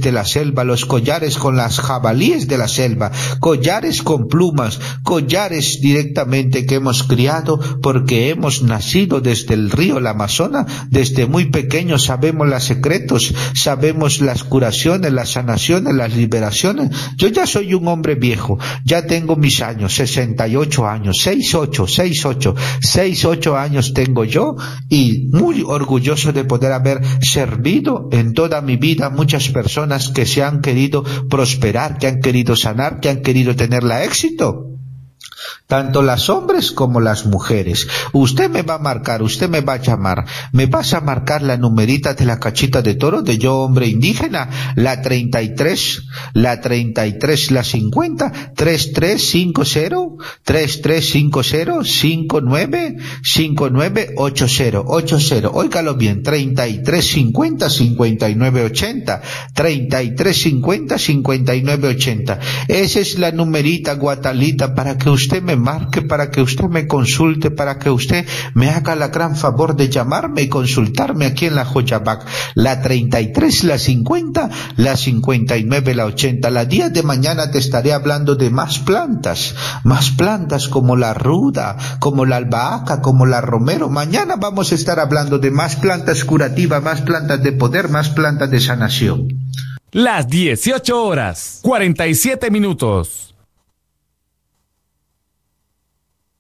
de la selva, los collares con las jabalíes de la selva, collares con plumas, collares directamente que hemos criado porque hemos nacido desde el río el Amazonas, desde muy pequeños sabemos los secretos, sabemos las curaciones, las sanaciones, las liberaciones. Yo ya soy un hombre viejo, ya tengo mis años, 68 años, 68 años tengo yo, y muy orgulloso de poder haber servido en toda mi vida a muchas personas que se han querido prosperar, que han querido sanar, que han querido tener la éxito. Tanto los hombres como las mujeres. Usted me va a marcar, usted me va a llamar, me vas a marcar la numerita de la cachita de toro de yo hombre indígena, la 33, la 50, 3350, 5980, óigalo bien, 3350, 5980, 3350, 5980. Esa es la numerita, Guatalita, para que usted me marque, para que usted me consulte, para que usted me haga la gran favor de llamarme y consultarme aquí en la Joyabac. La 33, la 50, la 59, la 80. La día de mañana te estaré hablando de más plantas como la ruda, como la albahaca, como la romero. Mañana vamos a estar hablando de más plantas curativas, más plantas de poder, más plantas de sanación. Las 18 horas, 47 minutos.